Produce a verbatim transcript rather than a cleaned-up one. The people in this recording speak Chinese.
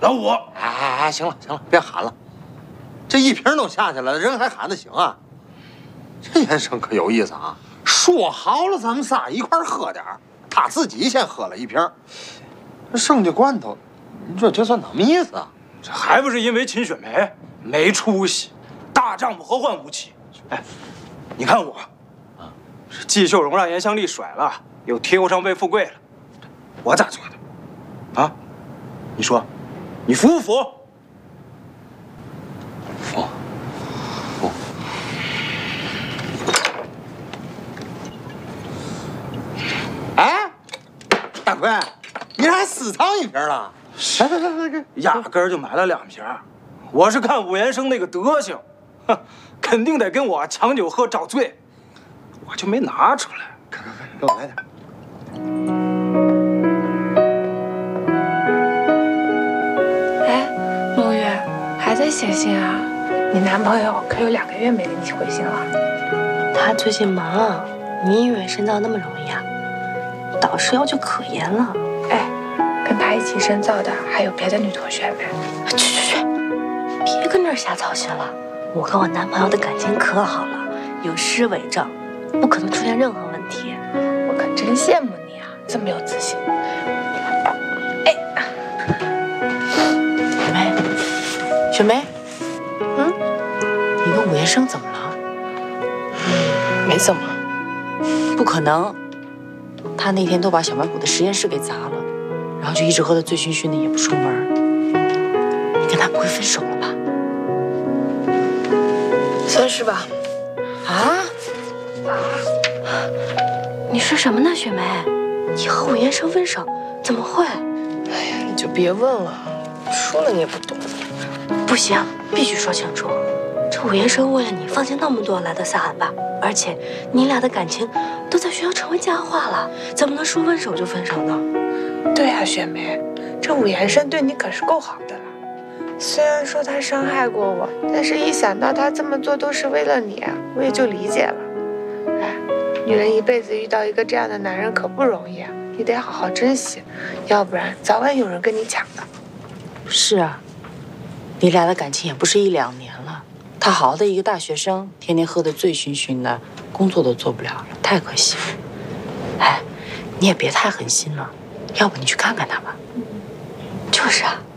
老五， 哎哎哎，行了行了，别喊了，这一瓶都下去了，人还喊得行啊？这元生可有意思啊！说好了，咱们仨一块儿喝点儿，他自己先喝了一瓶，剩下罐头，你说这算怎么意思啊？ 这还不是因为秦雪梅没出息，大丈夫何患无妻？哎，你看我，啊，是季秀荣让严香丽甩了，又贴不上被富贵了，我咋做的？啊，你说，你服不服？ 服，服。哎，大奎，你这还私藏一瓶了？来来来来来， 压根儿就买了两瓶。我是看武延生那个德行，哼，肯定得跟我抢酒喝找醉，我就没拿出来。 快快快，给我来点。 哎，陆月，还在写信啊？你男朋友可有两个月没给你回信了。 他最近忙，你以为深造那么容易啊？导师要求可严了。 哎，跟他一起深造的还有别的女同学没？ 去去去，别跟这儿瞎操心了。我跟我男朋友的感情可好了，有诗为证，不可能出现任何问题。 我可真羡慕你啊，这么有自信。哎， 雪梅，雪梅，嗯，你跟武延生怎么了？ 没怎么。 不可能，他那天都把小卖部的实验室给砸了，然后就一直喝得醉醺醺的，也不出门。你跟他不会分手了吧？ 算是吧。 啊？你说什么呢，雪梅？你和武延生分手？怎么会？ 哎呀，你就别问了，说了你也不懂。 不行，必须说清楚。这武延生为了你放弃那么多来到萨罕坝，而且你俩的感情都在学校成为佳话了，怎么能说分手就分手呢？ 对啊，雪梅，这武延生对你可是够好的了。虽然说他伤害过我，但是一想到他这么做都是为了你，我也就理解了。哎，女人一辈子遇到一个这样的男人可不容易啊，你得好好珍惜，要不然早晚有人跟你抢的。 是啊，你俩的感情也不是一两年了。他好好的一个大学生，天天喝得醉醺醺的，工作都做不了了，太可惜了。哎，你也别太狠心了，要不你去看看他吧。就是啊。